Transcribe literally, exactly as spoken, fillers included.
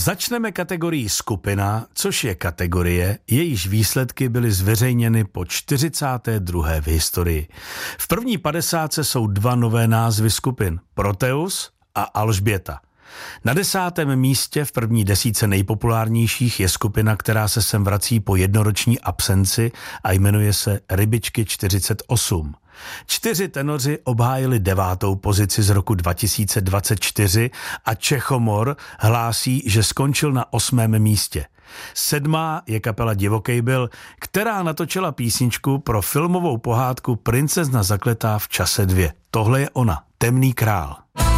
Začneme kategorií skupina, což je kategorie, jejíž výsledky byly zveřejněny po čtyřicáté druhé v historii. V první padesátce jsou dva nové názvy skupin, Proteus a Alžběta. Na desátém místě v první desítce nejpopulárnějších je skupina, která se sem vrací po jednoroční absenci a jmenuje se Rybičky čtyřicet osm. Čtyři tenoři obhájili devátou pozici z roku dva tisíce dvacet čtyři a Čechomor hlásí, že skončil na osmém místě. Sedmá je kapela Divokej byl, která natočila písničku pro filmovou pohádku Princezna zakletá v čase dvě. Tohle je ona, Temný král.